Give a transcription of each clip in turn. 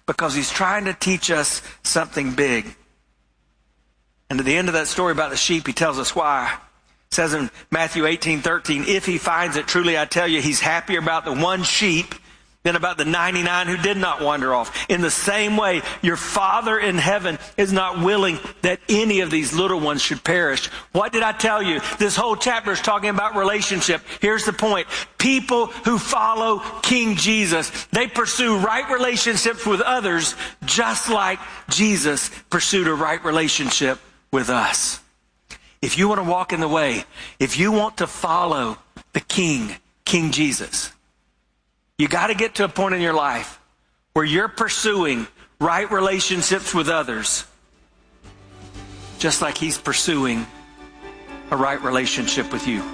because he's trying to teach us something big. And at the end of that story about the sheep, he tells us why. It says in Matthew 18:13, if he finds it, truly I tell you, he's happier about the one sheep than about the 99 who did not wander off. In the same way, your Father in heaven is not willing that any of these little ones should perish. What did I tell you? This whole chapter is talking about relationship. Here's the point. People who follow King Jesus, they pursue right relationships with others just like Jesus pursued a right relationship with us. If you want to walk in the way, if you want to follow the King Jesus, you got to get to a point in your life where you're pursuing right relationships with others, just like he's pursuing a right relationship with you.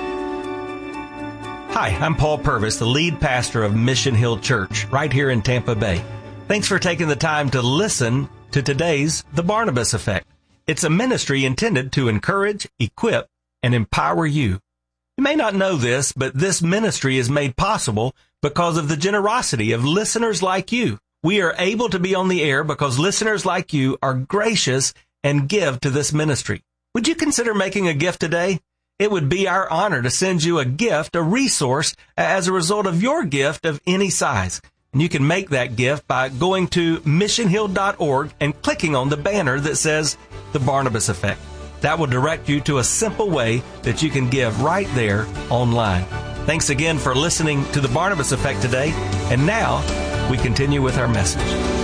Hi, I'm Paul Purvis, the lead pastor of Mission Hill Church right here in Tampa Bay. Thanks for taking the time to listen to today's The Barnabas Effect. It's a ministry intended to encourage, equip, and empower you. You may not know this, but this ministry is made possible because of the generosity of listeners like you. We are able to be on the air because listeners like you are gracious and give to this ministry. Would you consider making a gift today? It would be our honor to send you a gift, a resource, as a result of your gift of any size. And you can make that gift by going to missionhill.org and clicking on the banner that says The Barnabas Effect. That will direct you to a simple way that you can give right there online. Thanks again for listening to The Barnabas Effect today. And now we continue with our message.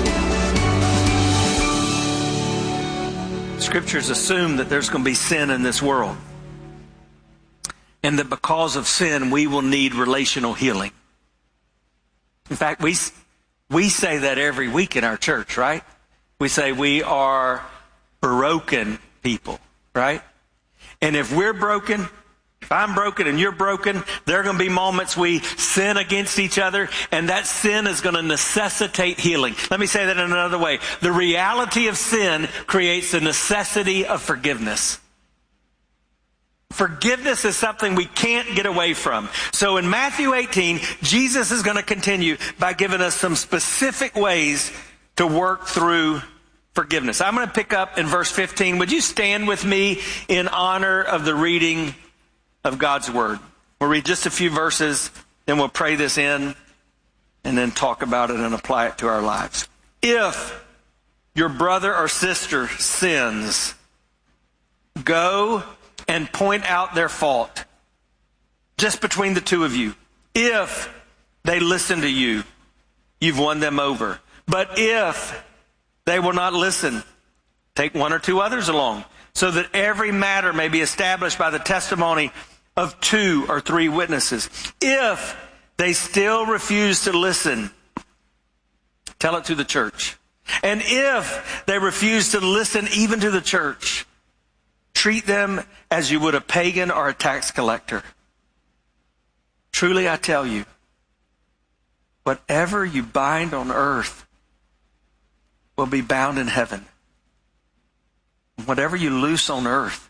Scriptures assume that there's going to be sin in this world, and that because of sin, we will need relational healing. In fact, we say that every week in our church, right? We say we are broken people, right? And if we're broken, if I'm broken and you're broken, there are going to be moments we sin against each other, and that sin is going to necessitate healing. Let me say that in another way. The reality of sin creates the necessity of forgiveness. Forgiveness is something we can't get away from. So in Matthew 18, Jesus is going to continue by giving us some specific ways to work through forgiveness. I'm going to pick up in verse 15. Would you stand with me in honor of the reading of God's Word? We'll read just a few verses, then we'll pray this in, and then talk about it and apply it to our lives. If your brother or sister sins, go and point out their fault just between the two of you. If they listen to you, you've won them over. But if they will not listen, take one or two others along, so that every matter may be established by the testimony of 2 or 3 witnesses. If they still refuse to listen, tell it to the church. And if they refuse to listen even to the church, treat them as you would a pagan or a tax collector. Truly I tell you, whatever you bind on earth will be bound in heaven. Whatever you loose on earth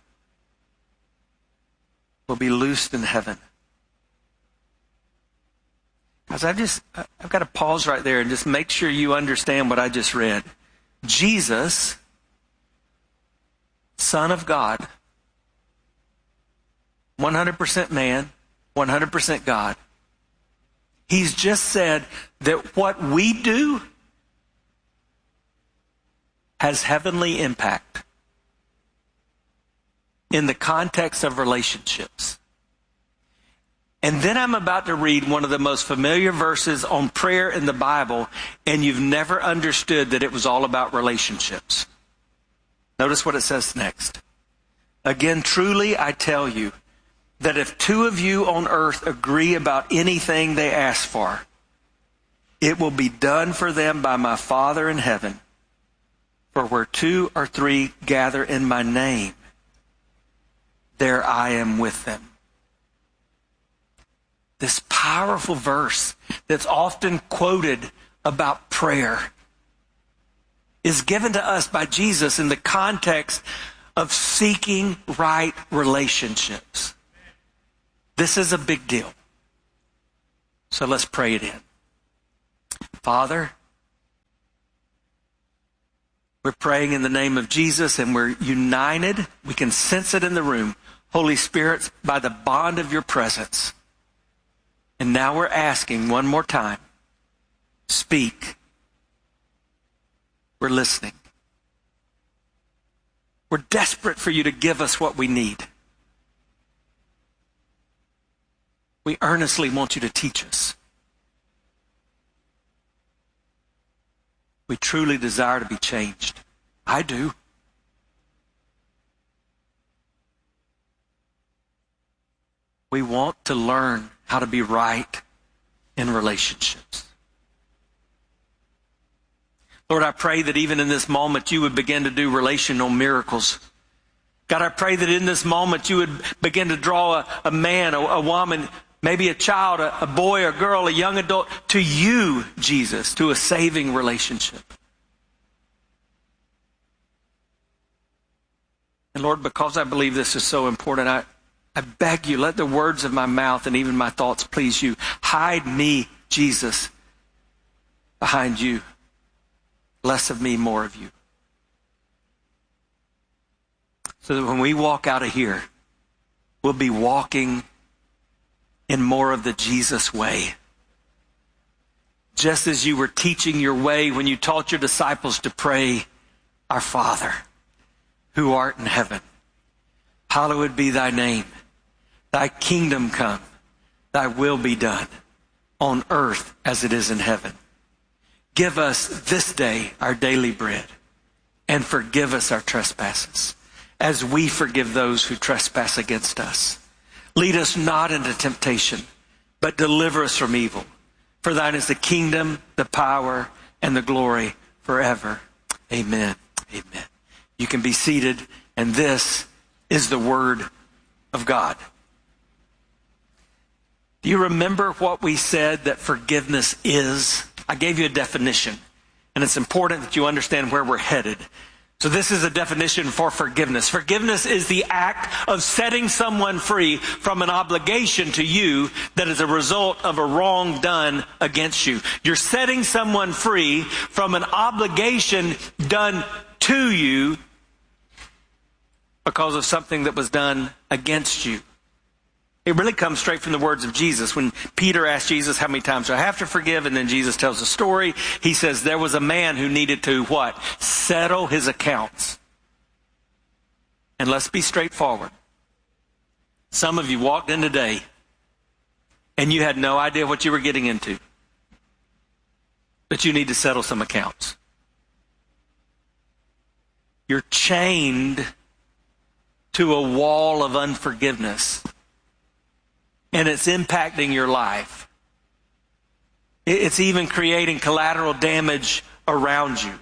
will be loosed in heaven. Guys, I've got to pause right there and just make sure you understand what I just read. Jesus, Son of God, 100% man, 100% God. He's just said that what we do has heavenly impact in the context of relationships. And then I'm about to read one of the most familiar verses on prayer in the Bible, and you've never understood that it was all about relationships. Notice what it says next. Again, truly I tell you that if 2 of you on earth agree about anything they ask for, it will be done for them by my Father in heaven. For where 2 or 3 gather in my name, there I am with them. This powerful verse that's often quoted about prayer is given to us by Jesus in the context of seeking right relationships. This is a big deal. So let's pray it in. Father, We're praying in the name of Jesus, and we're united. We can sense it in the room. Holy Spirit, by the bond of your presence. And now we're asking one more time, speak. We're listening. We're desperate for you to give us what we need. We earnestly want you to teach us. We truly desire to be changed. I do. We want to learn how to be right in relationships. Lord, I pray that even in this moment you would begin to do relational miracles. God, I pray that in this moment you would begin to draw a man, a woman, maybe a child, a boy or girl, a young adult, to you, Jesus, to a saving relationship. And Lord, because I believe this is so important, I beg you, let the words of my mouth and even my thoughts please you. Hide me, Jesus, behind you. Less of me, more of you. So that when we walk out of here, we'll be walking in more of the Jesus way. Just as you were teaching your way when you taught your disciples to pray, Our Father, who art in heaven, hallowed be thy name. Thy kingdom come, thy will be done on earth as it is in heaven. Give us this day our daily bread, and forgive us our trespasses, as we forgive those who trespass against us. Lead us not into temptation, but deliver us from evil. For thine is the kingdom, the power, and the glory forever. Amen. Amen. You can be seated, and this is the word of God. Do you remember what we said that forgiveness is? I gave you a definition, and it's important that you understand where we're headed. So this is a definition for forgiveness. Forgiveness is the act of setting someone free from an obligation to you that is a result of a wrong done against you. You're setting someone free from an obligation done to you because of something that was done against you. It really comes straight from the words of Jesus. When Peter asked Jesus, how many times do I have to forgive? And then Jesus tells a story. He says there was a man who needed to what? Settle his accounts. And let's be straightforward. Some of you walked in today and you had no idea what you were getting into. But you need to settle some accounts. You're chained to a wall of unforgiveness. And it's impacting your life. It's even creating collateral damage around you.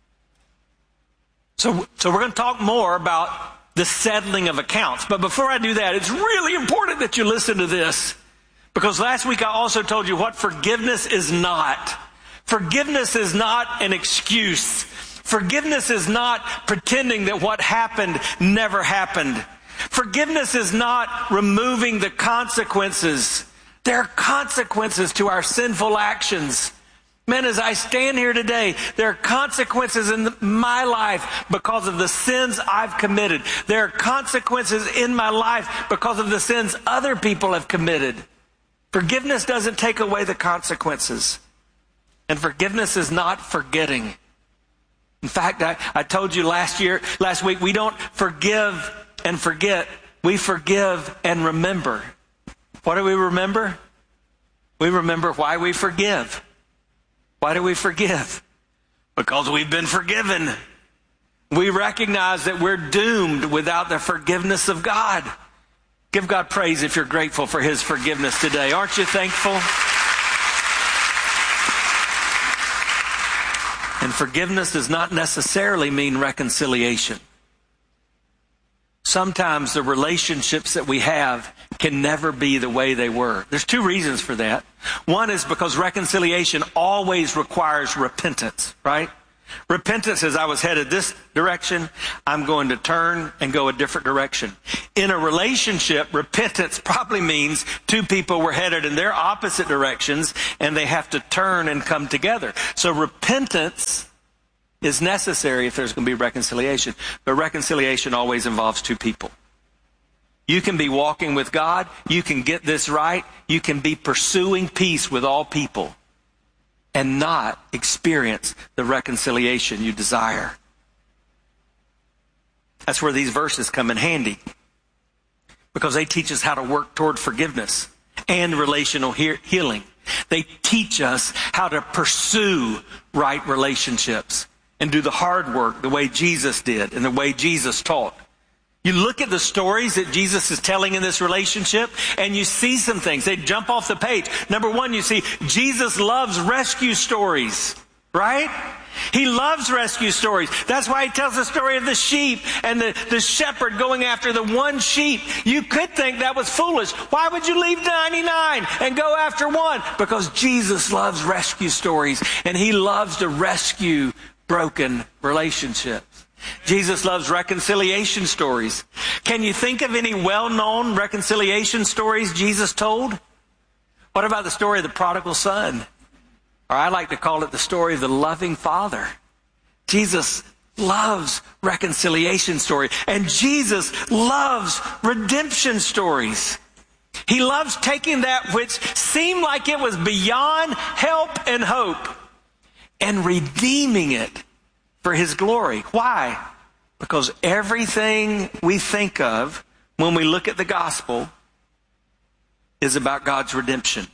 So we're going to talk more about the settling of accounts. But before I do that, it's really important that you listen to this. Because last week I also told you what forgiveness is not. Forgiveness is not an excuse. Forgiveness is not pretending that what happened never happened. Forgiveness is not removing the consequences. There are consequences to our sinful actions. Man, as I stand here today, there are consequences in my life because of the sins I've committed. There are consequences in my life because of the sins other people have committed. Forgiveness doesn't take away the consequences. And forgiveness is not forgetting. In fact, I told you last week, we don't forgive and forget. We forgive and remember. What do we remember? We remember why we forgive. Why do we forgive? Because we've been forgiven. We recognize that we're doomed without the forgiveness of God. Give God praise if you're grateful for His forgiveness today. Aren't you thankful? And forgiveness does not necessarily mean reconciliation. Sometimes the relationships that we have can never be the way they were. There's two reasons for that. One is because reconciliation always requires repentance, right? Repentance is I was headed this direction, I'm going to turn and go a different direction. In a relationship, repentance probably means two people were headed in their opposite directions and they have to turn and come together. So repentance is necessary if there's going to be reconciliation. But reconciliation always involves two people. You can be walking with God. You can get this right. You can be pursuing peace with all people and not experience the reconciliation you desire. That's where these verses come in handy, because they teach us how to work toward forgiveness and relational healing. They teach us how to pursue right relationships and do the hard work the way Jesus did and the way Jesus taught. You look at the stories that Jesus is telling in this relationship, and you see some things. They jump off the page. Number one, you see Jesus loves rescue stories, right? He loves rescue stories. That's why he tells the story of the sheep and the shepherd going after the one sheep. You could think that was foolish. Why would you leave 99 and go after one? Because Jesus loves rescue stories, and he loves to rescue broken relationships. Jesus loves reconciliation stories. Can you think of any well-known reconciliation stories Jesus told? What about the story of the prodigal son? Or I like to call it the story of the loving father. Jesus loves reconciliation stories. And Jesus loves redemption stories. He loves taking that which seemed like it was beyond help and hope and redeeming it for his glory. Why? Because everything we think of when we look at the gospel is about God's redemption.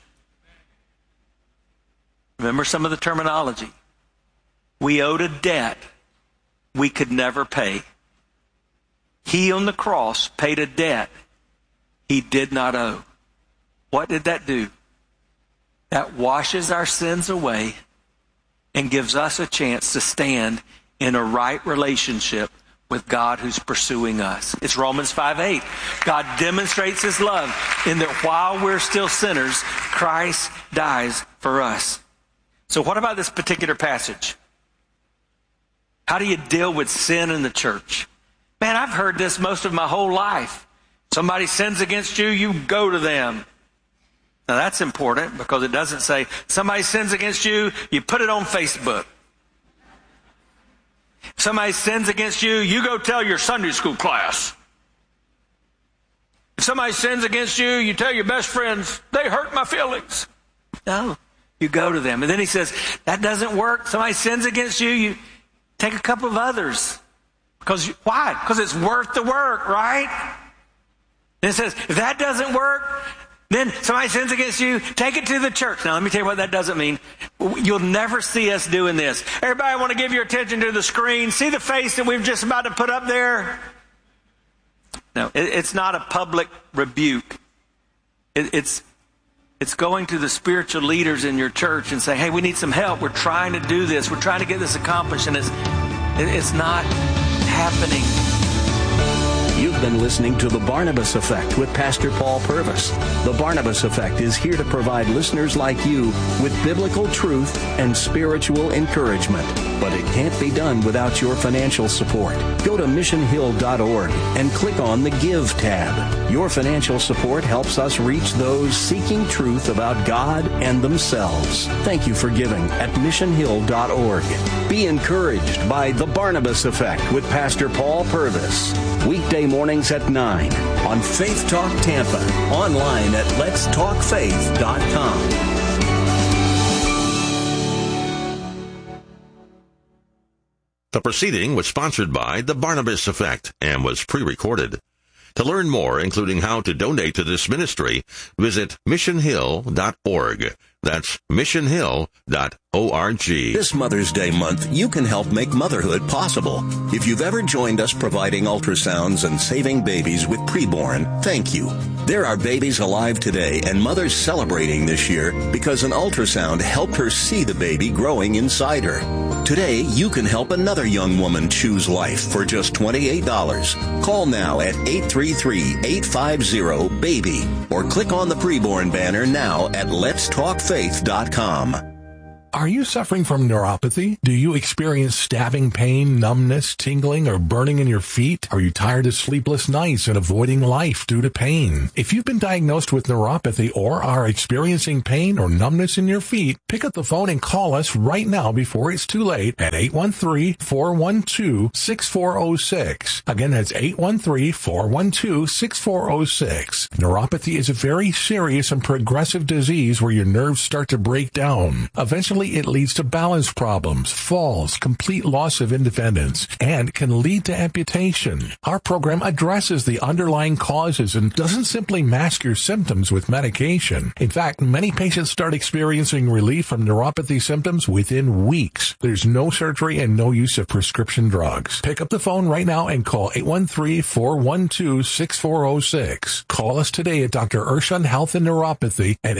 Remember some of the terminology. We owed a debt we could never pay. He on the cross paid a debt he did not owe. What did that do? That washes our sins away and gives us a chance to stand in a right relationship with God who's pursuing us. It's Romans 5:8. God demonstrates his love in that while we're still sinners, Christ dies for us. So what about this particular passage? How do you deal with sin in the church? Man, I've heard this most of my whole life. Somebody sins against you, you go to them. Now that's important, because it doesn't say somebody sins against you, you put it on Facebook. If somebody sins against you, you go tell your Sunday school class. If somebody sins against you, you tell your best friends, they hurt my feelings. No. You go to them. And then he says, that doesn't work. Somebody sins against you, you take a couple of others. Why? Because it's worth the work, right? And it says, if that doesn't work, then somebody sins against you, take it to the church. Now, let me tell you what that doesn't mean. You'll never see us doing this. Everybody, I want to give your attention to the screen. See the face that we've just about to put up there? No, it's not a public rebuke. It's going to the spiritual leaders in your church and saying, hey, we need some help. We're trying to do this. We're trying to get this accomplished. And it's not happening. You've been listening to The Barnabas Effect with Pastor Paul Purvis. The Barnabas Effect is here to provide listeners like you with biblical truth and spiritual encouragement. But it can't be done without your financial support. Go to missionhill.org and click on the Give tab. Your financial support helps us reach those seeking truth about God and themselves. Thank you for giving at missionhill.org. Be encouraged by The Barnabas Effect with Pastor Paul Purvis. Weekday mornings at 9 on Faith Talk Tampa. Online at letstalkfaith.com. The proceeding was sponsored by The Barnabas Effect and was pre-recorded. To learn more, including how to donate to this ministry, visit missionhill.org. That's missionhill.org. This Mother's Day month, you can help make motherhood possible. If you've ever joined us providing ultrasounds and saving babies with preborn, thank you. There are babies alive today and mothers celebrating this year because an ultrasound helped her see the baby growing inside her. Today, you can help another young woman choose life for just $28. Call now at 833-850-BABY or click on the preborn banner now at letstalkfaith.com. Are you suffering from neuropathy? Do you experience stabbing pain, numbness, tingling, or burning in your feet? Are you tired of sleepless nights and avoiding life due to pain? If you've been diagnosed with neuropathy or are experiencing pain or numbness in your feet, pick up the phone and call us right now before it's too late at 813-412-6406. Again, that's 813-412-6406. Neuropathy is a very serious and progressive disease where your nerves start to break down. Eventually, it leads to balance problems, falls, complete loss of independence, and can lead to amputation. Our program addresses the underlying causes and doesn't simply mask your symptoms with medication. In fact, many patients start experiencing relief from neuropathy symptoms within weeks. There's no surgery and no use of prescription drugs. Pick up the phone right now and call 813-412-6406. Call us today at Dr. Urshan Health and Neuropathy at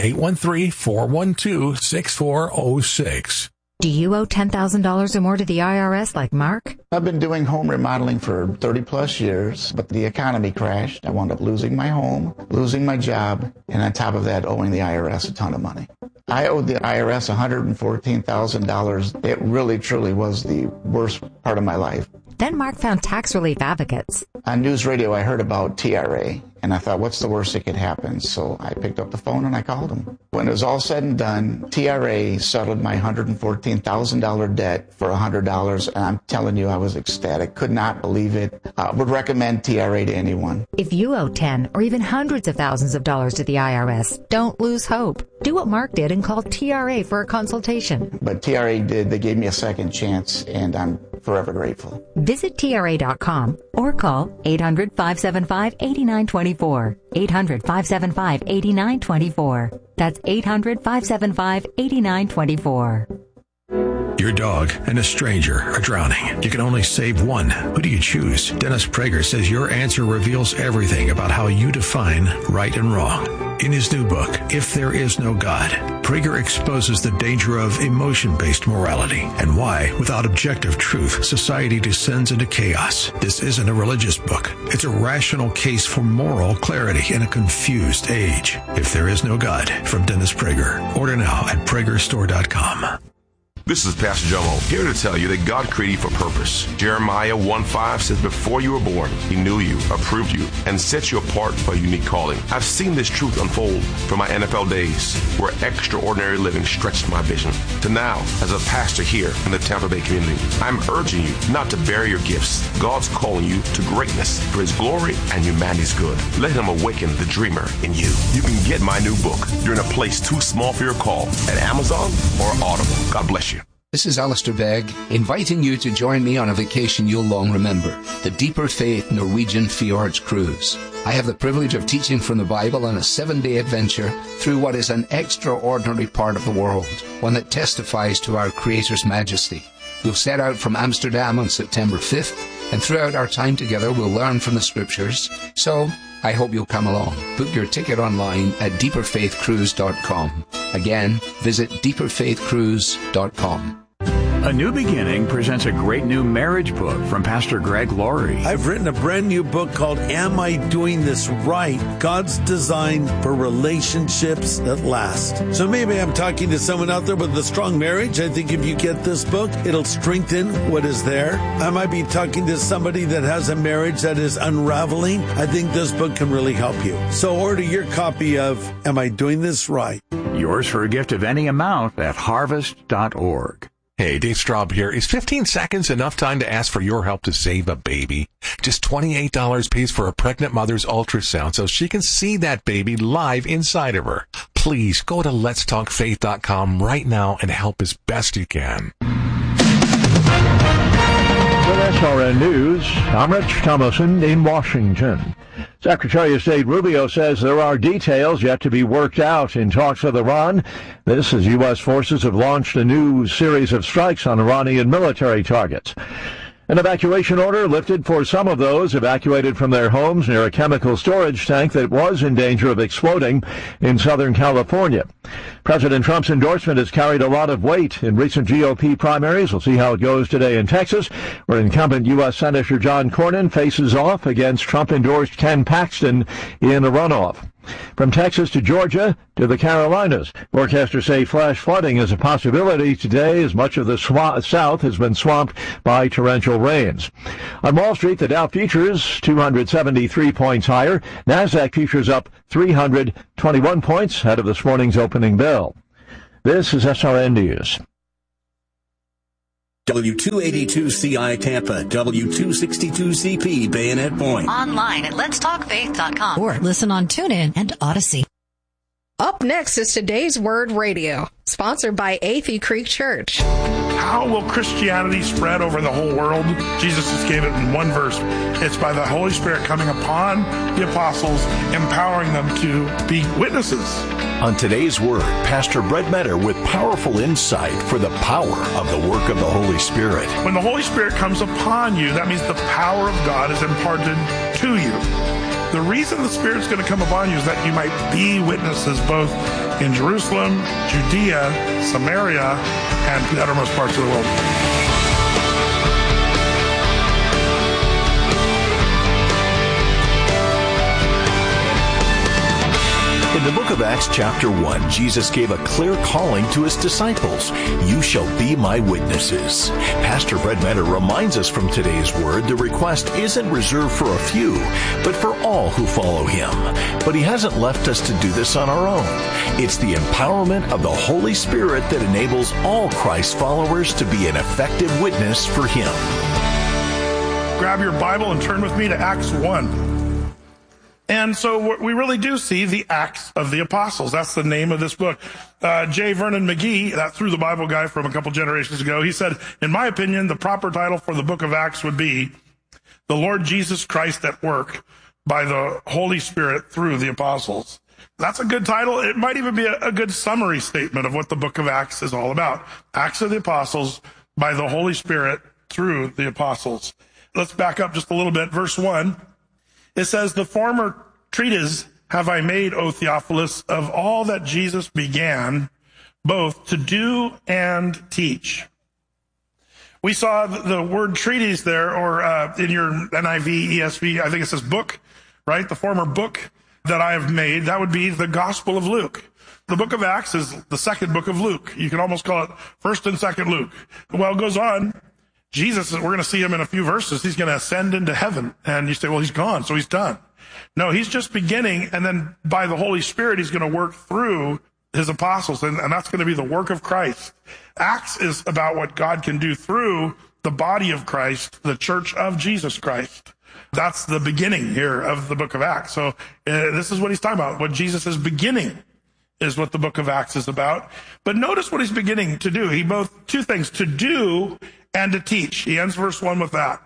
813-412-6406. Do you owe $10,000 or more to the IRS like Mark? I've been doing home remodeling for 30 plus years, but the economy crashed. I wound up losing my home, losing my job, and on top of that, owing the IRS a ton of money. I owed the IRS $114,000. It really, truly was the worst part of my life. Then Mark found Tax Relief Advocates. On news radio, I heard about TRA, and I thought, what's the worst that could happen? So I picked up the phone and I called them. When it was all said and done, TRA settled my $114,000 debt for $100, and I'm telling you, I was ecstatic. Could not believe it. Would recommend TRA to anyone. If you owe 10 or even hundreds of thousands of dollars to the IRS, don't lose hope. Do what Mark did and call TRA for a consultation. But TRA did. They gave me a second chance, and I'm forever grateful. Visit TRA.com or call 800-575-8924. 800-575-8924. That's 800-575-8924. Your dog and a stranger are drowning. You can only save one. Who do you choose? Dennis Prager says your answer reveals everything about how you define right and wrong. In his new book, If There Is No God, Prager exposes the danger of emotion-based morality and why, without objective truth, society descends into chaos. This isn't a religious book. It's a rational case for moral clarity in a confused age. If There Is No God, from Dennis Prager. Order now at PragerStore.com. This is Pastor Jomo, here to tell you that God created you for purpose. Jeremiah 1:5 says, before you were born, he knew you, approved you, and set you apart for a unique calling. I've seen this truth unfold from my NFL days, where extraordinary living stretched my vision, to now as a pastor here in the Tampa Bay community. I'm urging you not to bury your gifts. God's calling you to greatness for his glory and humanity's good. Let him awaken the dreamer in you. You can get my new book, You're in a Place Too Small for Your Call, at Amazon or Audible. God bless you. This is Alistair Begg, inviting you to join me on a vacation you'll long remember, the Deeper Faith Norwegian Fjords Cruise. I have the privilege of teaching from the Bible on a 7-day adventure through what is an extraordinary part of the world, one that testifies to our Creator's majesty. We'll set out from Amsterdam on September 5th, and throughout our time together we'll learn from the Scriptures, so I hope you'll come along. Book your ticket online at deeperfaithcruise.com. Again, visit deeperfaithcruise.com. A New Beginning presents a great new marriage book from Pastor Greg Laurie. I've written a brand new book called Am I Doing This Right? God's Design for Relationships That Last. So maybe I'm talking to someone out there with a strong marriage. I think if you get this book, it'll strengthen what is there. I might be talking to somebody that has a marriage that is unraveling. I think this book can really help you. So order your copy of Am I Doing This Right? Yours for a gift of any amount at harvest.org. Hey, Dave Straub here. Is 15 seconds enough time to ask for your help to save a baby? Just $28 pays for a pregnant mother's ultrasound so she can see that baby live inside of her. Please go to letstalkfaith.com right now and help as best you can. With SRN News, I'm Rich Thomason in Washington. Secretary of State Rubio says there are details yet to be worked out in talks with Iran. This as U.S. forces have launched a new series of strikes on Iranian military targets. An evacuation order lifted for some of those evacuated from their homes near a chemical storage tank that was in danger of exploding in Southern California. President Trump's endorsement has carried a lot of weight in recent GOP primaries. We'll see how it goes today in Texas, where incumbent U.S. Senator John Cornyn faces off against Trump-endorsed Ken Paxton in a runoff. From Texas to Georgia to the Carolinas, forecasters say flash flooding is a possibility today as much of the south has been swamped by torrential rains. On Wall Street, the Dow futures 273 points higher. NASDAQ futures up 321 points ahead of this morning's opening bell. This is SRN News. W282CI Tampa, W262CP Bayonet Point. Online at letstalkfaith.com. Or listen on TuneIn and Odyssey. Up next is Today's Word Radio, sponsored by Athey Creek Church. How will Christianity spread over the whole world? Jesus just gave it in one verse. It's by the Holy Spirit coming upon the apostles, empowering them to be witnesses. On Today's Word, Pastor Brett Metter with powerful insight for the power of the work of the Holy Spirit. When the Holy Spirit comes upon you, that means the power of God is imparted to you. The reason the Spirit's going to come upon you is that you might be witnesses both in Jerusalem, Judea, Samaria, and the uttermost parts of the world. In the book of Acts chapter 1, Jesus gave a clear calling to his disciples. You shall be my witnesses. Pastor Brett Metter reminds us from today's word the request isn't reserved for a few, but for all who follow him. But he hasn't left us to do this on our own. It's the empowerment of the Holy Spirit that enables all Christ followers to be an effective witness for him. Grab your Bible and turn with me to Acts 1. And so we really do see the Acts of the Apostles. That's the name of this book. J. Vernon McGee, that Through the Bible guy from a couple generations ago, he said, in my opinion, the proper title for the book of Acts would be The Lord Jesus Christ at Work by the Holy Spirit through the Apostles. That's a good title. It might even be a good summary statement of what the book of Acts is all about. Acts of the Apostles by the Holy Spirit through the Apostles. Let's back up just a little bit. Verse 1. It says, the former treatise have I made, O Theophilus, of all that Jesus began, both to do and teach. We saw the word treatise there, or in your NIV, ESV, I think it says book, right? The former book that I have made, that would be the Gospel of Luke. The book of Acts is the second book of Luke. You can almost call it first and second Luke. Well, it goes on. Jesus, we're going to see him in a few verses. He's going to ascend into heaven. And you say, well, he's gone, so he's done. No, he's just beginning. And then by the Holy Spirit, he's going to work through his apostles. And that's going to be the work of Christ. Acts is about what God can do through the body of Christ, the church of Jesus Christ. That's the beginning here of the book of Acts. So this is what he's talking about. What Jesus is beginning is what the book of Acts is about. But notice what he's beginning to do. He both two things, to do and to teach. He ends verse 1 with that.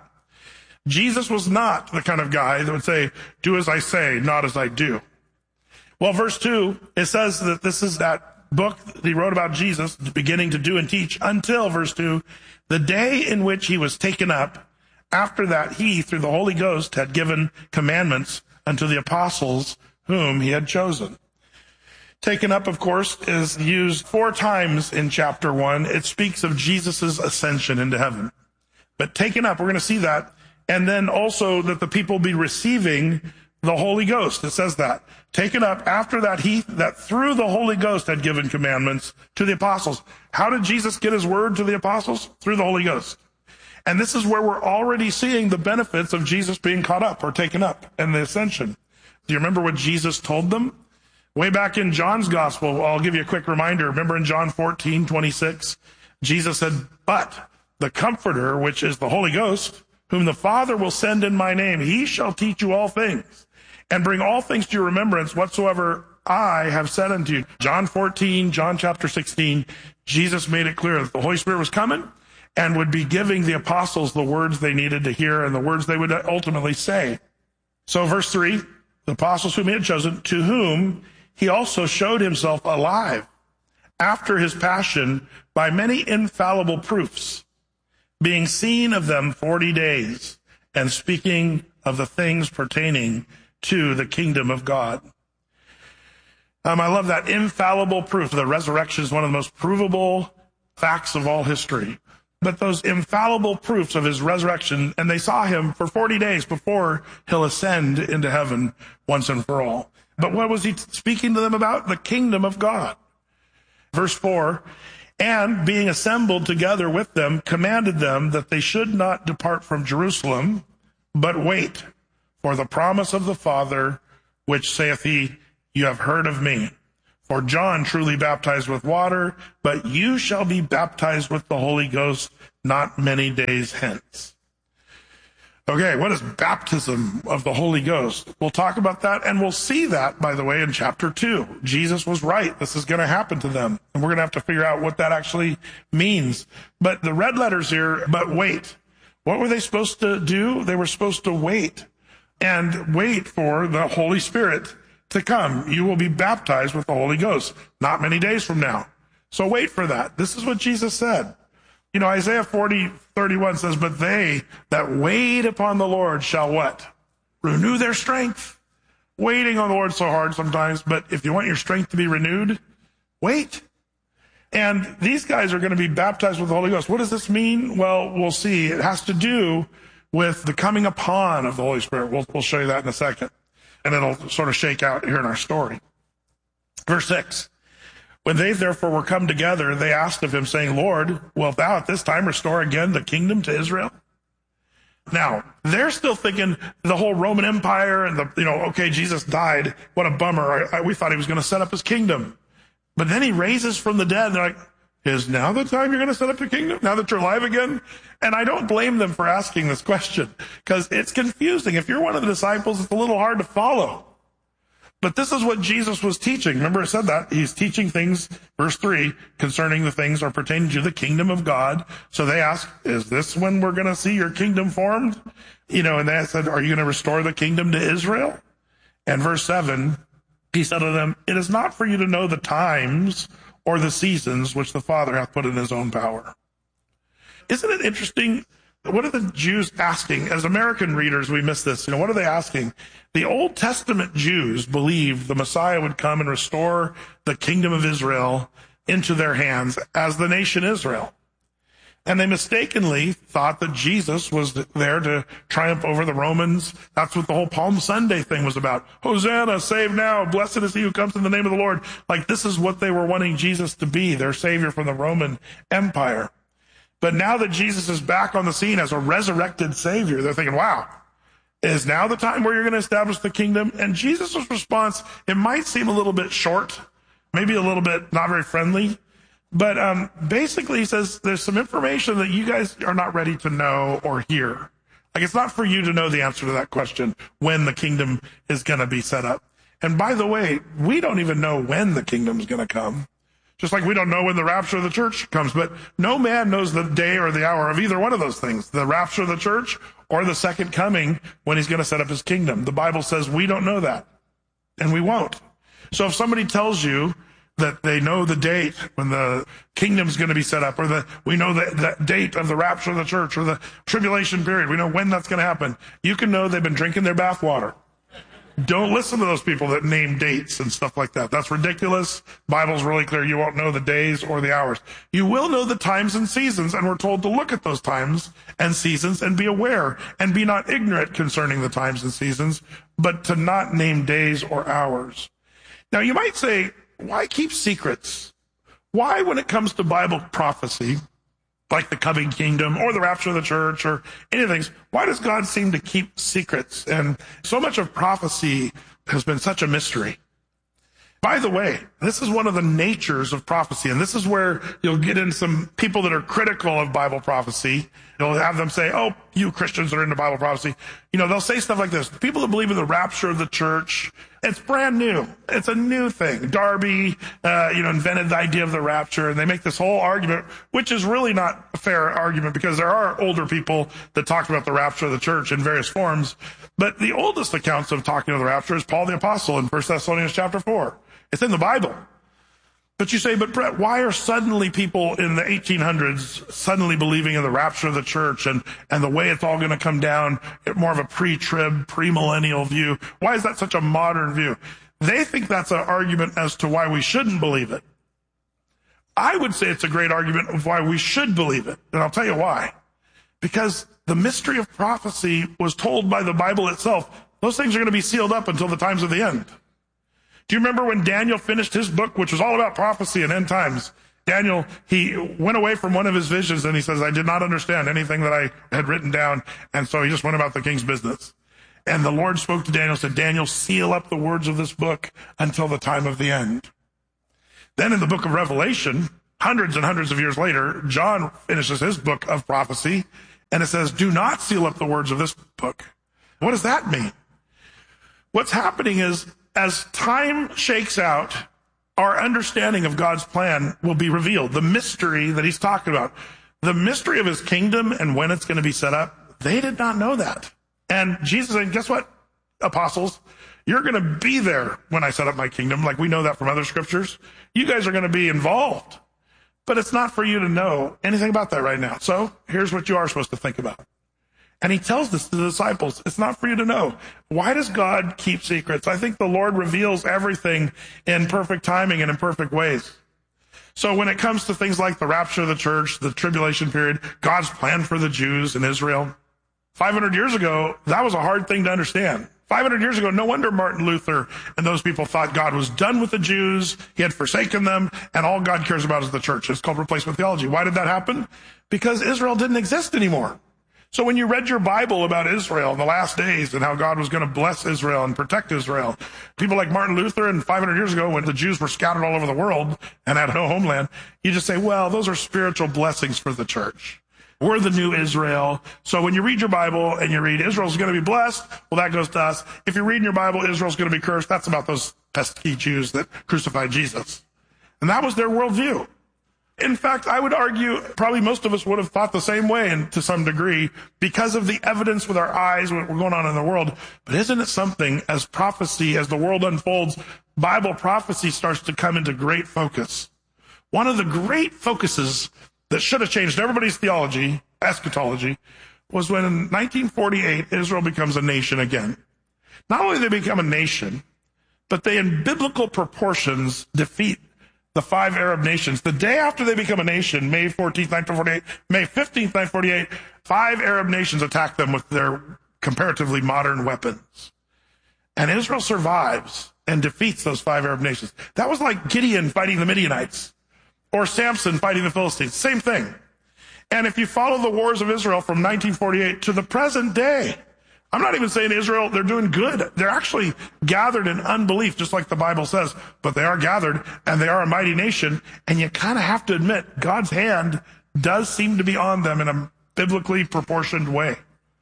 Jesus was not the kind of guy that would say, do as I say, not as I do. Well, verse 2, it says that this is that book that he wrote about Jesus beginning to do and teach until, verse 2, the day in which he was taken up. After that, he, through the Holy Ghost, had given commandments unto the apostles whom he had chosen. Taken up, of course, is used 4 times in chapter 1. It speaks of Jesus' ascension into heaven. But taken up, we're going to see that. And then also that the people be receiving the Holy Ghost. It says that. Taken up, after that, he that through the Holy Ghost had given commandments to the apostles. How did Jesus get his word to the apostles? Through the Holy Ghost. And this is where we're already seeing the benefits of Jesus being caught up or taken up and the ascension. Do you remember what Jesus told them? Way back in John's gospel, I'll give you a quick reminder. Remember in John 14:26, Jesus said, but the Comforter, which is the Holy Ghost, whom the Father will send in my name, he shall teach you all things and bring all things to your remembrance whatsoever I have said unto you. John 14, John chapter 16, Jesus made it clear that the Holy Spirit was coming and would be giving the apostles the words they needed to hear and the words they would ultimately say. So verse 3, the apostles whom he had chosen, to whom he also showed himself alive after his passion by many infallible proofs, being seen of them 40 days, and speaking of the things pertaining to the kingdom of God. I love that infallible proof. The resurrection is one of the most provable facts of all history. But those infallible proofs of his resurrection, and they saw him for 40 days before he'll ascend into heaven once and for all. But what was he speaking to them about? The kingdom of God. Verse 4, and being assembled together with them, commanded them that they should not depart from Jerusalem, but wait for the promise of the Father, which saith he, you have heard of me. For John truly baptized with water, but you shall be baptized with the Holy Ghost not many days hence. Okay, what is baptism of the Holy Ghost? We'll talk about that, and we'll see that, by the way, in chapter 2. Jesus was right. This is going to happen to them, and we're going to have to figure out what that actually means. But the red letters here, but wait. What were they supposed to do? They were supposed to wait, and wait for the Holy Spirit to come. You will be baptized with the Holy Ghost not many days from now. So wait for that. This is what Jesus said. You know, Isaiah 40:31 says, but they that wait upon the Lord shall what? Renew their strength. Waiting on the Lord so hard sometimes, but if you want your strength to be renewed, wait. And these guys are going to be baptized with the Holy Ghost. What does this mean? Well, we'll see. It has to do with the coming upon of the Holy Spirit. We'll show you that in a second. And it'll sort of shake out here in our story. Verse 6. When they therefore were come together, they asked of him, saying, Lord, wilt thou at this time restore again the kingdom to Israel? Now, they're still thinking the whole Roman Empire and okay, Jesus died. What a bummer. We thought he was going to set up his kingdom. But then he raises from the dead. And they're like, is now the time you're going to set up your kingdom? Now that you're alive again? And I don't blame them for asking this question because it's confusing. If you're one of the disciples, it's a little hard to follow. But this is what Jesus was teaching. Remember it said that. He's teaching things, verse 3, concerning the things or pertaining to the kingdom of God. So they asked, is this when we're going to see your kingdom formed? And they said, are you going to restore the kingdom to Israel? And verse 7, he said to them, it is not for you to know the times or the seasons which the Father hath put in his own power. Isn't it interesting? What are the Jews asking? As American readers, we miss this. What are they asking? The Old Testament Jews believed the Messiah would come and restore the kingdom of Israel into their hands as the nation Israel. And they mistakenly thought that Jesus was there to triumph over the Romans. That's what the whole Palm Sunday thing was about. Hosanna, save now, blessed is he who comes in the name of the Lord. Like this is what they were wanting Jesus to be, their savior from the Roman Empire. But now that Jesus is back on the scene as a resurrected savior, they're thinking, wow, is now the time where you're going to establish the kingdom? And Jesus' response, it might seem a little bit short, maybe a little bit not very friendly. But basically he says there's some information that you guys are not ready to know or hear. Like it's not for you to know the answer to that question, when the kingdom is going to be set up. And by the way, we don't even know when the kingdom is going to come. Just like we don't know when the rapture of the church comes, but no man knows the day or the hour of either one of those things, the rapture of the church or the second coming when he's going to set up his kingdom. The Bible says we don't know that, and we won't. So if somebody tells you that they know the date when the kingdom's going to be set up, or we know the date of the rapture of the church or the tribulation period, we know when that's going to happen, you can know they've been drinking their bathwater. Don't listen to those people that name dates and stuff like that. That's ridiculous. Bible's really clear. You won't know the days or the hours. You will know the times and seasons, and we're told to look at those times and seasons and be aware and be not ignorant concerning the times and seasons, but to not name days or hours. Now, you might say, why keep secrets? Why, when it comes to Bible prophecy, like the coming kingdom or the rapture of the church or anything, why does God seem to keep secrets? And so much of prophecy has been such a mystery. By the way, this is one of the natures of prophecy, and this is where you'll get in some people that are critical of Bible prophecy. You'll have them say, oh, you Christians that are into Bible prophecy, they'll say stuff like this. People that believe in the rapture of the church, it's brand new. It's a new thing. Darby, invented the idea of the rapture, and they make this whole argument, which is really not a fair argument because there are older people that talked about the rapture of the church in various forms. But the oldest accounts of talking of the rapture is Paul the Apostle in 1 Thessalonians chapter 4. It's in the Bible. But you say, but Brett, why are suddenly people in the 1800s suddenly believing in the rapture of the church and the way it's all going to come down, more of a pre-trib, pre-millennial view? Why is that such a modern view? They think that's an argument as to why we shouldn't believe it. I would say it's a great argument of why we should believe it. And I'll tell you why. Because the mystery of prophecy was told by the Bible itself. Those things are going to be sealed up until the times of the end. Do you remember when Daniel finished his book, which was all about prophecy and end times? Daniel, he went away from one of his visions and he says, I did not understand anything that I had written down. And so he just went about the king's business. And the Lord spoke to Daniel, said, Daniel, seal up the words of this book until the time of the end. Then in the book of Revelation, hundreds and hundreds of years later, John finishes his book of prophecy, and it says, do not seal up the words of this book. What does that mean? What's happening is, as time shakes out, our understanding of God's plan will be revealed. The mystery that he's talking about, the mystery of his kingdom and when it's going to be set up, they did not know that. And Jesus said, guess what, apostles? You're going to be there when I set up my kingdom. Like we know that from other scriptures. You guys are going to be involved. But it's not for you to know anything about that right now. So here's what you are supposed to think about. And he tells this to the disciples. It's not for you to know. Why does God keep secrets? I think the Lord reveals everything in perfect timing and in perfect ways. So when it comes to things like the rapture of the church, the tribulation period, God's plan for the Jews in Israel, 500 years ago, that was a hard thing to understand. 500 years ago, no wonder Martin Luther and those people thought God was done with the Jews, he had forsaken them, and all God cares about is the church. It's called replacement theology. Why did that happen? Because Israel didn't exist anymore. So when you read your Bible about Israel in the last days and how God was going to bless Israel and protect Israel, people like Martin Luther and 500 years ago when the Jews were scattered all over the world and had no homeland, you just say, well, those are spiritual blessings for the church. We're the new Israel. So when you read your Bible and you read Israel's going to be blessed, well, that goes to us. If you read in your Bible, Israel's going to be cursed, that's about those pesky Jews that crucified Jesus. And that was their worldview. In fact, I would argue probably most of us would have thought the same way and to some degree because of the evidence with our eyes, what we're going on in the world. But isn't it something as prophecy, as the world unfolds, Bible prophecy starts to come into great focus. One of the great focuses that should have changed everybody's theology, eschatology, was when in 1948, Israel becomes a nation again. Not only do they become a nation, but they in biblical proportions defeat the 5 Arab nations. The day after they become a nation, May 14th, 1948, May 15th, 1948, 5 Arab nations attack them with their comparatively modern weapons. And Israel survives and defeats those 5 Arab nations. That was like Gideon fighting the Midianites or Samson fighting the Philistines. Same thing. And if you follow the wars of Israel from 1948 to the present day, I'm not even saying Israel, they're doing good. They're actually gathered in unbelief, just like the Bible says, but they are gathered and they are a mighty nation. And you kind of have to admit, God's hand does seem to be on them in a biblically proportioned way.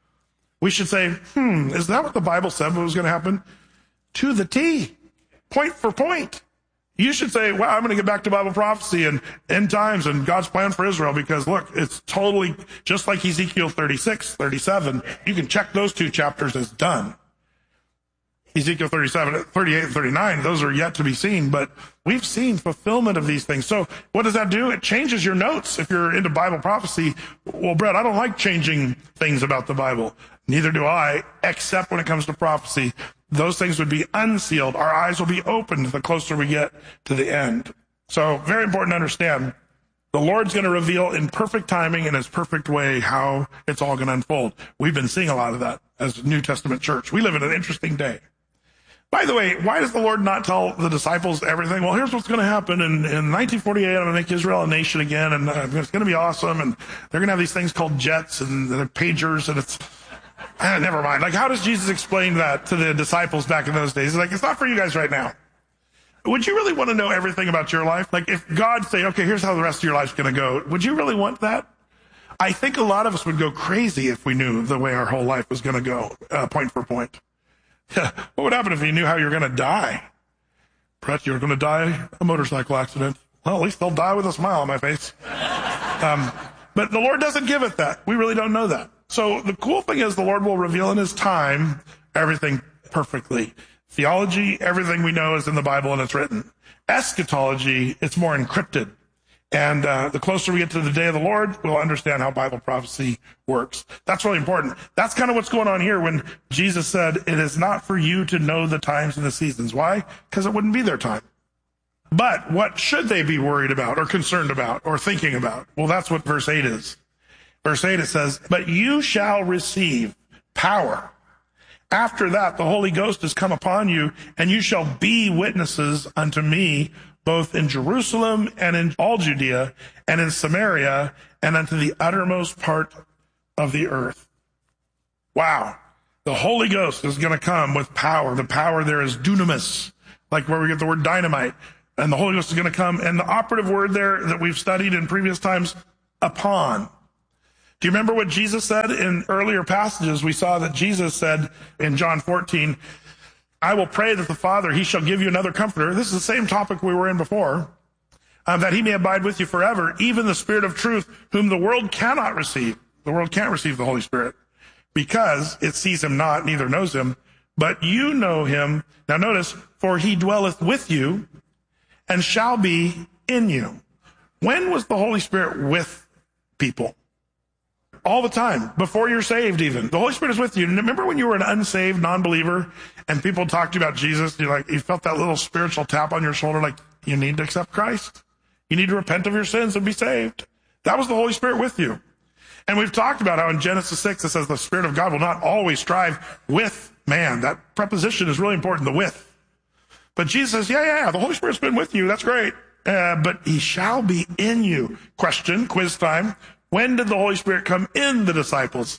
We should say, is that what the Bible said was going to happen? To the T, point for point. You should say, well, I'm going to get back to Bible prophecy and end times and God's plan for Israel because, look, it's totally just like Ezekiel 36, 37. You can check those 2 chapters as done. Ezekiel 37, 38, and 39, those are yet to be seen, but we've seen fulfillment of these things. So what does that do? It changes your notes if you're into Bible prophecy. Well, Brett, I don't like changing things about the Bible. Neither do I, except when it comes to prophecy. Those things would be unsealed. Our eyes will be opened the closer we get to the end. So very important to understand. The Lord's going to reveal in perfect timing and his perfect way how it's all going to unfold. We've been seeing a lot of that as a New Testament church. We live in an interesting day. By the way, why does the Lord not tell the disciples everything? Well, here's what's going to happen. In 1948, I'm going to make Israel a nation again, and it's going to be awesome. And they're going to have these things called jets and pagers, and it's... never mind. Like, how does Jesus explain that to the disciples back in those days? He's like, it's not for you guys right now. Would you really want to know everything about your life? Like, if God say, okay, here's how the rest of your life's going to go, would you really want that? I think a lot of us would go crazy if we knew the way our whole life was going to go, point for point. What would happen if you knew how you're going to die? Brett, you're going to die a motorcycle accident. Well, at least they'll die with a smile on my face. But the Lord doesn't give it that. We really don't know that. So the cool thing is the Lord will reveal in his time everything perfectly. Theology, everything we know is in the Bible and it's written. Eschatology, it's more encrypted. And the closer we get to the day of the Lord, we'll understand how Bible prophecy works. That's really important. That's kind of what's going on here when Jesus said, it is not for you to know the times and the seasons. Why? Because it wouldn't be their time. But what should they be worried about or concerned about or thinking about? Well, that's what verse 8 is. Verse 8, it says, but you shall receive power After that, the Holy Ghost has come upon you, and you shall be witnesses unto me, both in Jerusalem and in all Judea and in Samaria and unto the uttermost part of the earth. Wow. The Holy Ghost is going to come with power. The power there is dunamis, like where we get the word dynamite. And the Holy Ghost is going to come. And the operative word there that we've studied in previous times, upon. Do you remember what Jesus said in earlier passages? We saw that Jesus said in John 14, I will pray that the Father, he shall give you another comforter. This is the same topic we were in before, that he may abide with you forever, even the Spirit of truth, whom the world cannot receive. The world can't receive the Holy Spirit because it sees him not, neither knows him, but you know him. Now notice, for he dwelleth with you and shall be in you. When was the Holy Spirit with people? All the time, before you're saved even. The Holy Spirit is with you. Remember when you were an unsaved non-believer and people talked to you about Jesus, you felt that little spiritual tap on your shoulder like, you need to accept Christ. You need to repent of your sins and be saved. That was the Holy Spirit with you. And we've talked about how in Genesis 6 it says the Spirit of God will not always strive with man. That preposition is really important, the with. But Jesus says, yeah, the Holy Spirit's been with you. That's great. But he shall be in you. Question, quiz time. When did the Holy Spirit come in the disciples?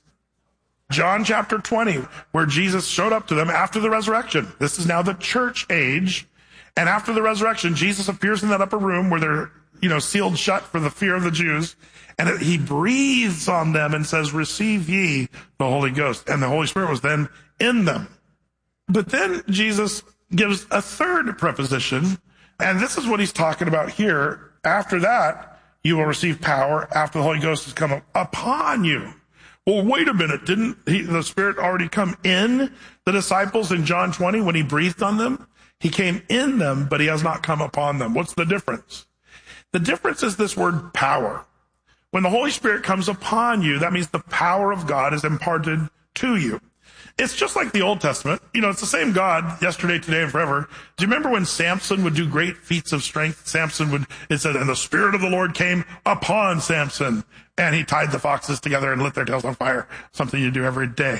John chapter 20, where Jesus showed up to them after the resurrection. This is now the church age. And after the resurrection, Jesus appears in that upper room where they're, sealed shut for the fear of the Jews. And he breathes on them and says, receive ye the Holy Ghost. And the Holy Spirit was then in them. But then Jesus gives a third preposition. And this is what he's talking about here. After that, you will receive power after the Holy Ghost has come upon you. Well, wait a minute. Didn't the Spirit already come in the disciples in John 20 when he breathed on them? He came in them, but he has not come upon them. What's the difference? The difference is this word power. When the Holy Spirit comes upon you, that means the power of God is imparted to you. It's just like the Old Testament. It's the same God yesterday, today, and forever. Do you remember when Samson would do great feats of strength? It said, and the Spirit of the Lord came upon Samson, and he tied the foxes together and lit their tails on fire, something you do every day.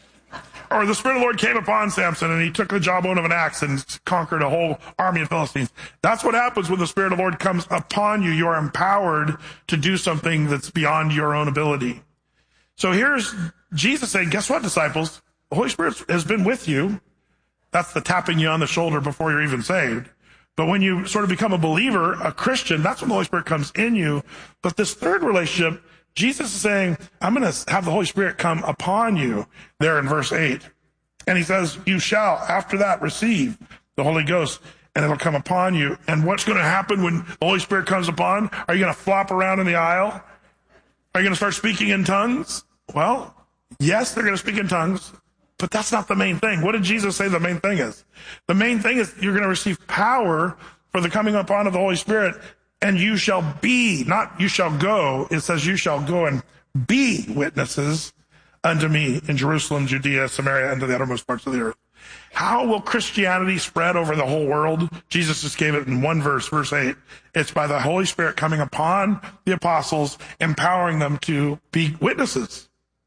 Or the Spirit of the Lord came upon Samson, and he took the jawbone of an axe and conquered a whole army of Philistines. That's what happens when the Spirit of the Lord comes upon you. You are empowered to do something that's beyond your own ability. So here's Jesus saying, guess what, disciples? The Holy Spirit has been with you. That's the tapping you on the shoulder before you're even saved. But when you sort of become a believer, a Christian, that's when the Holy Spirit comes in you. But this third relationship, Jesus is saying, I'm going to have the Holy Spirit come upon you there in verse 8. And he says, you shall, after that, receive the Holy Ghost, and it'll come upon you. And what's going to happen when the Holy Spirit comes upon? Are you going to flop around in the aisle? Are you going to start speaking in tongues? Well, yes, they're going to speak in tongues. But that's not the main thing. What did Jesus say the main thing is? The main thing is you're going to receive power for the coming upon of the Holy Spirit, and you shall be, not you shall go. It says you shall go and be witnesses unto me in Jerusalem, Judea, Samaria, and to the uttermost parts of the earth. How will Christianity spread over the whole world? Jesus just gave it in one verse, verse 8. It's by the Holy Spirit coming upon the apostles, empowering them to be witnesses.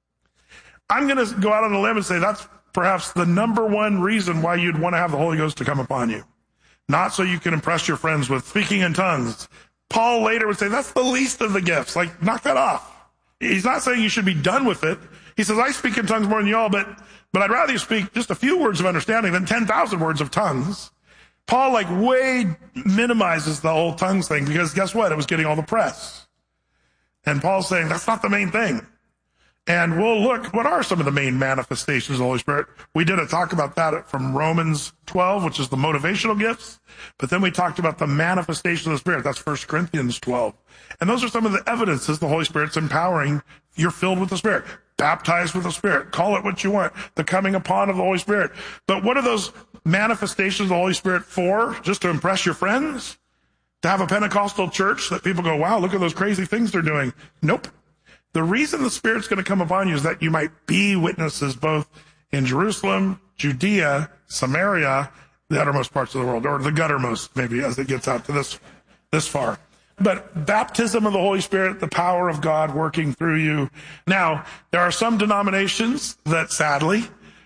I'm going to go out on a limb and say that's perhaps the number one reason why you'd want to have the Holy Ghost to come upon you. Not so you can impress your friends with speaking in tongues. Paul later would say that's the least of the gifts. Like, knock that off. He's not saying you should be done with it. He says, I speak in tongues more than you all, but I'd rather you speak just a few words of understanding than 10,000 words of tongues. Paul way minimizes the whole tongues thing because guess what? It was getting all the press. And Paul's saying that's not the main thing. And we'll look, what are some of the main manifestations of the Holy Spirit? We did a talk about that from Romans 12, which is the motivational gifts. But then we talked about the manifestation of the Spirit. That's 1 Corinthians 12. And those are some of the evidences the Holy Spirit's empowering. You're filled with the Spirit, baptized with the Spirit. Call it what you want. The coming upon of the Holy Spirit. But what are those manifestations of the Holy Spirit for? Just to impress your friends? To have a Pentecostal church that people go, wow, look at those crazy things they're doing. Nope. The reason the Spirit's going to come upon you is that you might be witnesses both in Jerusalem, Judea, Samaria, the uttermost parts of the world, or the guttermost, maybe, as it gets out to this far. But baptism of the Holy Spirit, the power of God working through you. Now, there are some denominations that sadly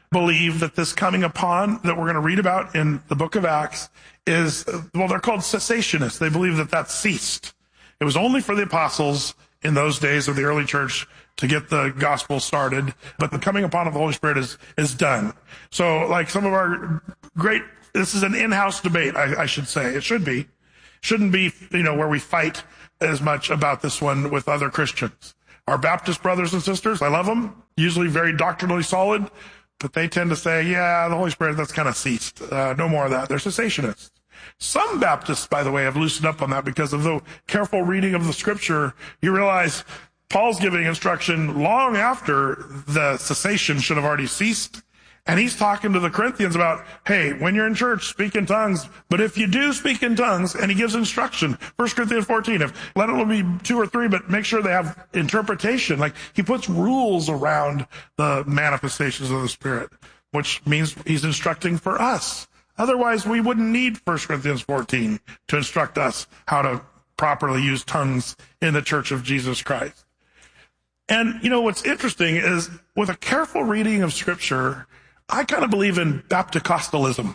believe that this coming upon that we're going to read about in the book of Acts is, well, they're called cessationists. They believe that that ceased. It was only for the apostles in those days of the early church to get the gospel started, but the coming upon of the Holy Spirit is done. So like some of our this is an in-house debate, I should say. It should be. Shouldn't be, where we fight as much about this one with other Christians. Our Baptist brothers and sisters, I love them, usually very doctrinally solid, but they tend to say, yeah, the Holy Spirit, that's kind of ceased. No more of that. They're cessationists. Some Baptists, by the way, have loosened up on that because of the careful reading of the scripture. You realize Paul's giving instruction long after the cessation should have already ceased. And he's talking to the Corinthians about, hey, when you're in church, speak in tongues. But if you do speak in tongues, and he gives instruction, 1 Corinthians 14, let it be 2 or 3, but make sure they have interpretation. Like he puts rules around the manifestations of the Spirit, which means he's instructing for us. Otherwise, we wouldn't need 1 Corinthians 14 to instruct us how to properly use tongues in the church of Jesus Christ. And, what's interesting is with a careful reading of Scripture, I kind of believe in Bapticostalism.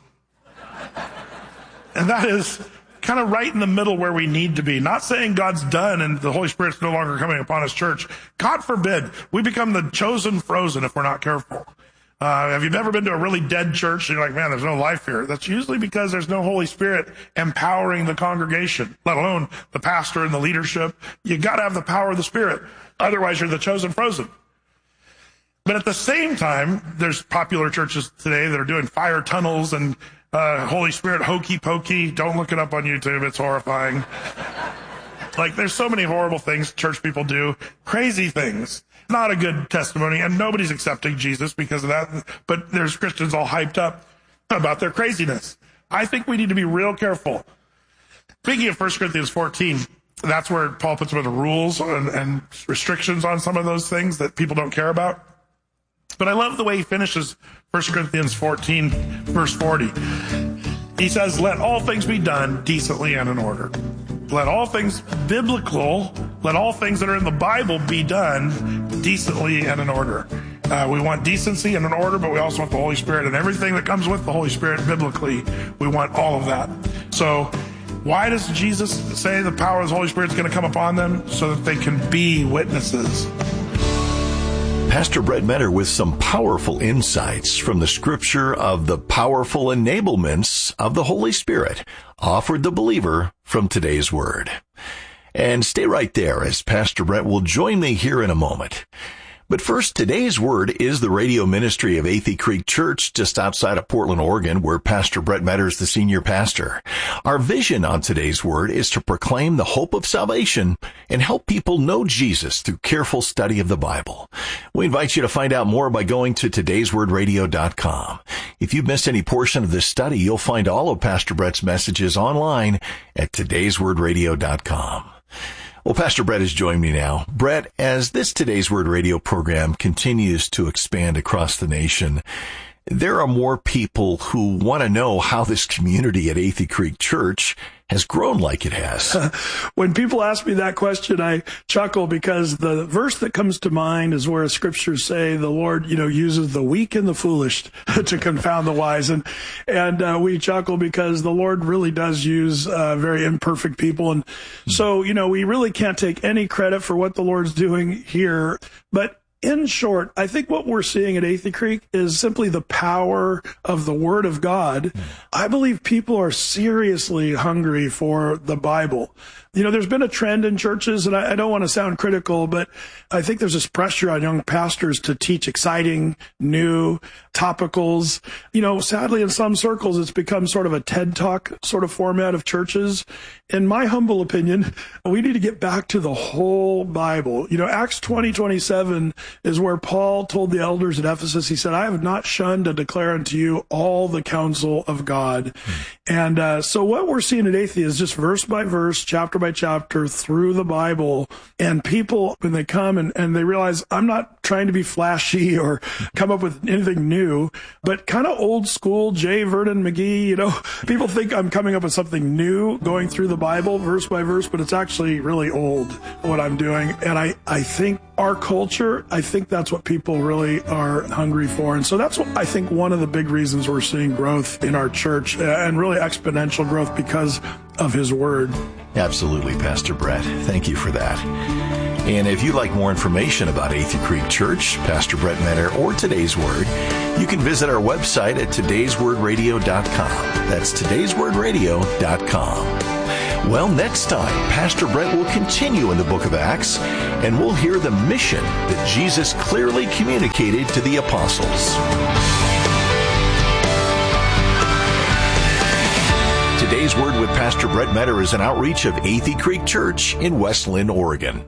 And that is kind of right in the middle where we need to be. Not saying God's done and the Holy Spirit's no longer coming upon his church. God forbid we become the chosen frozen if we're not careful. Have you ever been to a really dead church and you're like, man, there's no life here? That's usually because there's no Holy Spirit empowering the congregation, let alone the pastor and the leadership. You got to have the power of the Spirit. Otherwise, you're the chosen frozen. But at the same time, there's popular churches today that are doing fire tunnels and Holy Spirit hokey pokey. Don't look it up on YouTube. It's horrifying. Like, there's so many horrible things church people do, crazy things. Not a good testimony, and nobody's accepting Jesus because of that. But there's Christians all hyped up about their craziness. I think we need to be real careful. Speaking of 1 Corinthians 14, that's where Paul puts some of the rules and restrictions on some of those things that people don't care about. But I love the way he finishes 1 Corinthians 14, verse 40. He says, let all things be done decently and in order. Let all things biblical, let all things that are in the Bible be done decently and in order. We want decency and an order, but we also want the Holy Spirit and everything that comes with the Holy Spirit biblically. We want all of that. So why does Jesus say the power of the Holy Spirit is going to come upon them? So that they can be witnesses. Pastor Brett Metter with some powerful insights from the scripture of the powerful enablements of the Holy Spirit offered the believer from today's word. And stay right there as Pastor Brett will join me here in a moment. But first, today's word is the radio ministry of Athey Creek Church just outside of Portland, Oregon, where Pastor Brett Metter is the senior pastor. Our vision on today's word is to proclaim the hope of salvation and help people know Jesus through careful study of the Bible. We invite you to find out more by going to todayswordradio.com. If you've missed any portion of this study, you'll find all of Pastor Brett's messages online at todayswordradio.com. Well, Pastor Brett has joined me now. Brett, as this Today's Word radio program continues to expand across the nation, there are more people who want to know how this community at Athey Creek Church has grown like it has. When people ask me that question, I chuckle because the verse that comes to mind is where scriptures say the Lord, uses the weak and the foolish to confound the wise. And we chuckle because the Lord really does use very imperfect people. And so, we really can't take any credit for what the Lord's doing here. But in short, I think what we're seeing at Athey Creek is simply the power of the Word of God. I believe people are seriously hungry for the Bible. There's been a trend in churches, and I don't want to sound critical, but I think there's this pressure on young pastors to teach exciting, new topicals. Sadly, in some circles, it's become sort of a TED Talk sort of format of churches. In my humble opinion, we need to get back to the whole Bible. Acts 20:27 is where Paul told the elders at Ephesus, he said, I have not shunned to declare unto you all the counsel of God. And so what we're seeing at Athey is just verse by verse, chapter by by chapter through the Bible. And people, when they come and they realize I'm not trying to be flashy or come up with anything new, but kind of old school J. Vernon McGee, people think I'm coming up with something new going through the Bible verse by verse, but it's actually really old what I'm doing. And I think our culture, I think that's what people really are hungry for. And so that's what I think one of the big reasons we're seeing growth in our church, and really exponential growth because of his word. Absolutely, Pastor Brett. Thank you for that. And if you'd like more information about Athey Creek Church, Pastor Brett Metter, or Today's Word, you can visit our website at todayswordradio.com. That's todayswordradio.com. Well, next time, Pastor Brett will continue in the book of Acts, and we'll hear the mission that Jesus clearly communicated to the apostles. Today's Word with Pastor Brett Metter is an outreach of Athey Creek Church in West Linn, Oregon.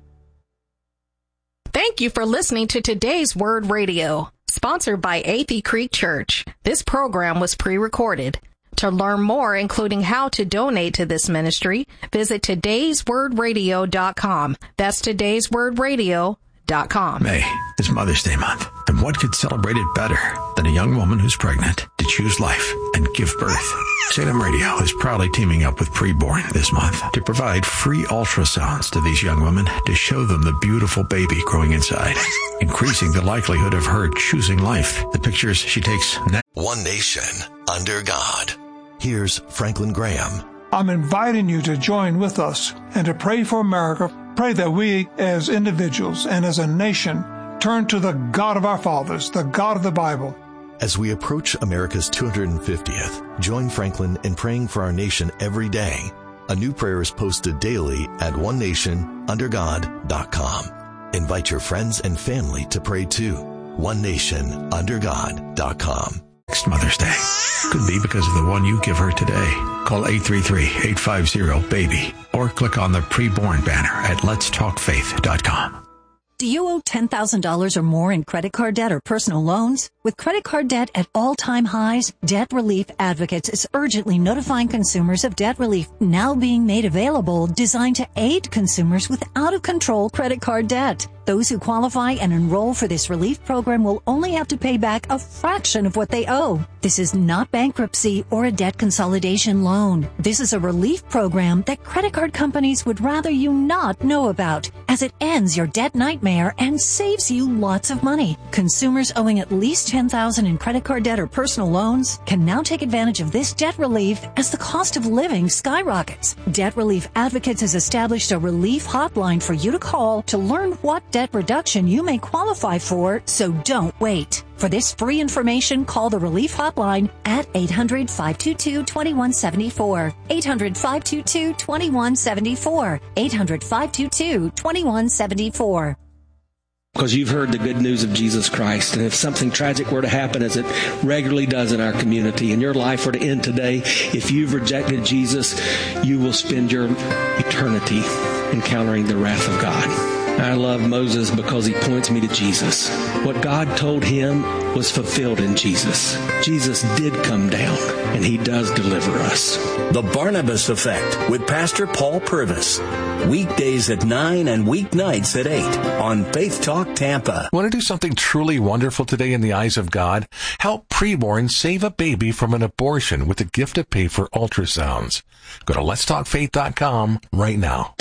Thank you for listening to Today's Word Radio, sponsored by Athey Creek Church. This program was pre-recorded. To learn more, including how to donate to this ministry, visit todayswordradio.com. That's todayswordradio.com. May is Mother's Day month, and what could celebrate it better than a young woman who's pregnant to choose life and give birth? Salem Radio is proudly teaming up with Preborn this month to provide free ultrasounds to these young women to show them the beautiful baby growing inside, increasing the likelihood of her choosing life. The pictures she takes next. One nation under God. Here's Franklin Graham. I'm inviting you to join with us and to pray for America. Pray that we as individuals and as a nation turn to the God of our fathers, the God of the Bible. As we approach America's 250th, join Franklin in praying for our nation every day. A new prayer is posted daily at onenationundergod.com. Invite your friends and family to pray too. onenationundergod.com. Next Mother's Day could be because of the one you give her today. Call 833-850-BABY or click on the Preborn banner at letstalkfaith.com. Do you owe $10,000 or more in credit card debt or personal loans? With credit card debt at all-time highs, Debt Relief Advocates is urgently notifying consumers of debt relief now being made available, designed to aid consumers with out-of-control credit card debt. Those who qualify and enroll for this relief program will only have to pay back a fraction of what they owe. This is not bankruptcy or a debt consolidation loan. This is a relief program that credit card companies would rather you not know about, as it ends your debt nightmare and saves you lots of money. Consumers owing at least $10,000 in credit card debt or personal loans can now take advantage of this debt relief as the cost of living skyrockets. Debt Relief Advocates has established a relief hotline for you to call to learn what debt reduction you may qualify for, so don't wait. For this free information, call the Relief Hotline at 800-522-2174. 800-522-2174. 800-522-2174. Because you've heard the good news of Jesus Christ. And if something tragic were to happen, as it regularly does in our community, and your life were to end today, if you've rejected Jesus, you will spend your eternity encountering the wrath of God. I love Moses because he points me to Jesus. What God told him was fulfilled in Jesus. Jesus did come down, and he does deliver us. The Barnabas Effect with Pastor Paul Purvis. Weekdays at 9 and weeknights at 8 on Faith Talk Tampa. Want to do something truly wonderful today in the eyes of God? Help Preborn save a baby from an abortion with the gift of pay for ultrasounds. Go to letstalkfaith.com right now.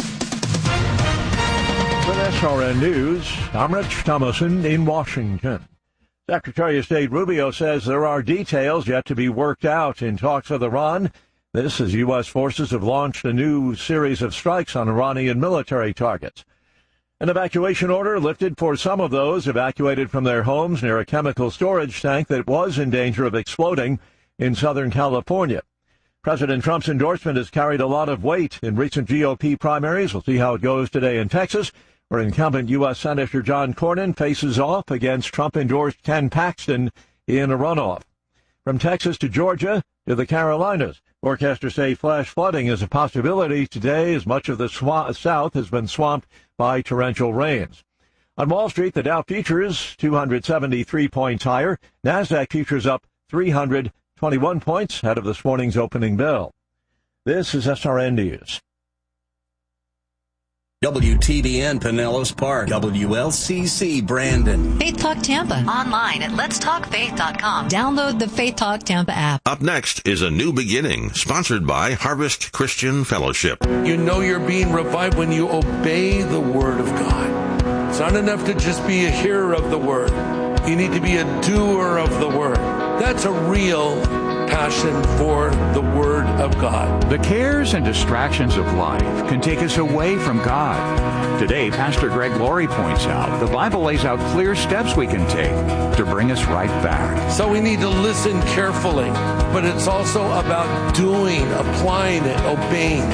With SRN News, I'm Rich Thomason in Washington. Secretary of State Rubio says there are details yet to be worked out in talks with Iran. This as U.S. forces have launched a new series of strikes on Iranian military targets. An evacuation order lifted for some of those evacuated from their homes near a chemical storage tank that was in danger of exploding in Southern California. President Trump's endorsement has carried a lot of weight in recent GOP primaries. We'll see how it goes today in Texas, where incumbent U.S. Senator John Cornyn faces off against Trump-endorsed Ken Paxton in a runoff. From Texas to Georgia to the Carolinas, forecasters say flash flooding is a possibility today as much of the South has been swamped by torrential rains. On Wall Street, the Dow futures 273 points higher. NASDAQ futures up 321 points ahead of this morning's opening bell. This is SRN News. WTBN Pinellas Park, WLCC Brandon. Faith Talk Tampa. Online at letstalkfaith.com. Download the Faith Talk Tampa app. Up next is A New Beginning, sponsored by Harvest Christian Fellowship. You know you're being revived when you obey the Word of God. It's not enough to just be a hearer of the Word. You need to be a doer of the Word. That's a real passion for the Word of God. The cares and distractions of life can take us away from God. Today, Pastor Greg Laurie points out the Bible lays out clear steps we can take to bring us right back. So we need to listen carefully, but it's also about doing, applying it, obeying.